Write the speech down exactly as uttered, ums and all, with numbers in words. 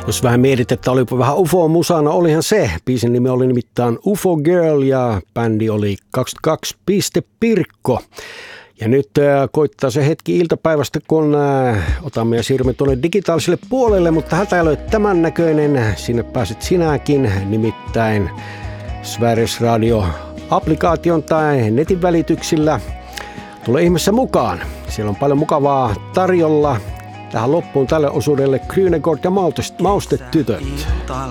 Jos vähän mietit, että olipa vähän U F O-musana, olihan se. Biisin nimi oli nimittäin U F O Girl ja bändi oli kaksikymmentäkaksi piste Pirkko. Ja nyt äh, koittaa se hetki iltapäivästä, kun äh, otamme ja siirrymme tuonne digitaaliselle puolelle, mutta hätä ei ole tämän näköinen. Sinne pääset sinäkin, nimittäin Sveriges Radio-applikaation tai netin välityksillä. Tule ihmeessä mukaan. Siellä on paljon mukavaa tarjolla. Tähän loppuun tälle osuudelle Krynegård ja Maustetytöt.